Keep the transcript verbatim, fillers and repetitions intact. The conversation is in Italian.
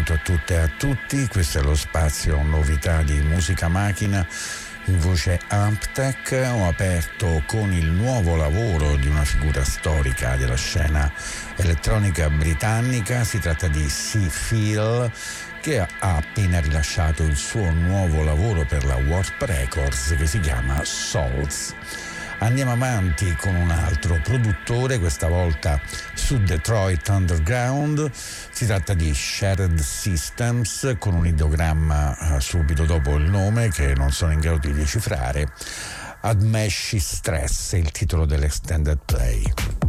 saluto a tutte e a tutti, questo è lo spazio novità di Musica Macchina in voce Amptech. Ho aperto con il nuovo lavoro di una figura storica della scena elettronica britannica, si tratta di C. Phil, che ha appena rilasciato il suo nuovo lavoro per la Warp Records che si chiama Souls. Andiamo avanti con un altro produttore, questa volta su Detroit Underground. Si tratta di Shared Systems, con un ideogramma subito dopo il nome che non sono in grado di decifrare. Admeshi Stress è il titolo dell'extended play.